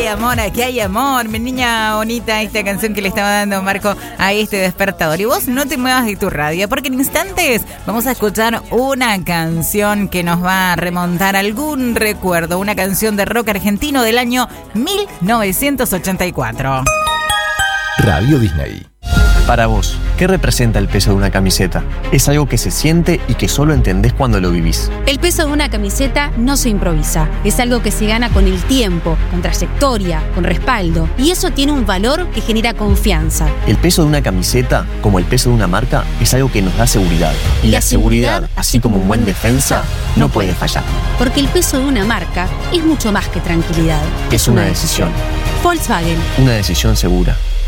aquí hay amor, mi niña bonita, esta canción que le estaba dando Marco a este despertador. Y vos no te muevas de tu radio, porque en instantes vamos a escuchar una canción que nos va a remontar algún recuerdo, una canción de rock argentino del año 1984. Radio Disney. Para vos, ¿qué representa el peso de una camiseta? Es algo que se siente y que solo entendés cuando lo vivís. El peso de una camiseta no se improvisa. Es algo que se gana con el tiempo, con trayectoria, con respaldo. Y eso tiene un valor que genera confianza. El peso de una camiseta, como el peso de una marca, es algo que nos da seguridad. Y la seguridad, así como un buen defensa, no puede fallar. Porque el peso de una marca es mucho más que tranquilidad. Es una decisión. Volkswagen. Una decisión segura.